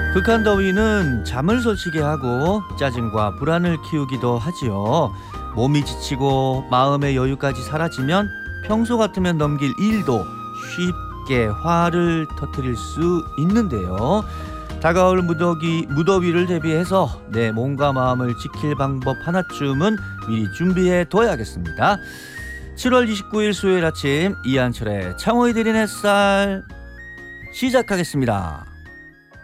극한 더위는 잠을 설치게 하고 짜증과 불안을 키우기도 하지요. 몸이 지치고 마음의 여유까지 사라지면 평소 같으면 넘길 일도 쉽게 화를 터뜨릴 수 있는데요. 다가올 무더위를 대비해서 내 몸과 마음을 지킬 방법 하나쯤은 미리 준비해 둬야겠습니다. 7월 29일 수요일 아침 이한철의 창호이 드린 햇살 시작하겠습니다.